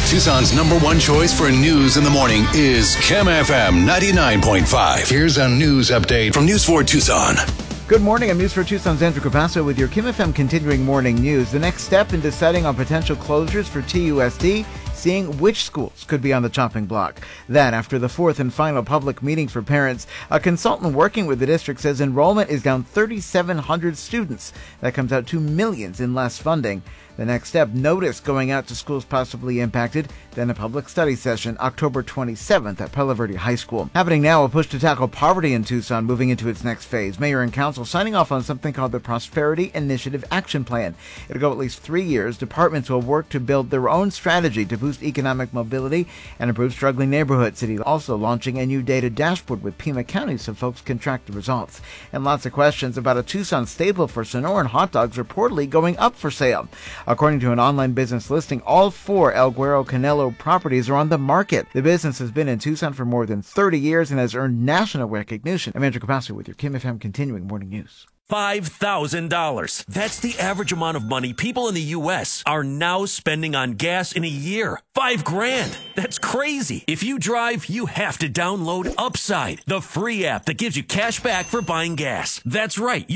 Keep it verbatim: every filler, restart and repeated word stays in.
Tucson's number one choice for news in the morning is Kim F M ninety-nine point five. Here's a news update from News four Tucson. Good morning. I'm News four Tucson's Andrew Capasso with your Kim F M continuing morning news. The next step in deciding on potential closures for T U S D, seeing which schools could be on the chopping block. That after the fourth and final public meeting for parents, a consultant working with the district says enrollment is down three thousand seven hundred students. That comes out to millions in less funding. The next step, notice going out to schools possibly impacted, then a public study session October twenty-seventh at Palo Verde High School. Happening now, a push to tackle poverty in Tucson moving into its next phase. Mayor and council signing off on something called the Prosperity Initiative Action Plan. It'll go at least three years. Departments will work to build their own strategy to boost economic mobility and improve struggling neighborhoods. City also launching a new data dashboard with Pima County so folks can track the results. And lots of questions about a Tucson staple for Sonoran hot dogs reportedly going up for sale. According to an online business listing, all four El Guero Canelo properties are on the market. The business has been in Tucson for more than thirty years and has earned national recognition. I'm Andrew Capasso with your Kim F M continuing morning news. five thousand dollars. That's the average amount of money people in the U S are now spending on gas in a year. Five grand. That's crazy. If you drive, you have to download Upside, the free app that gives you cash back for buying gas. That's right.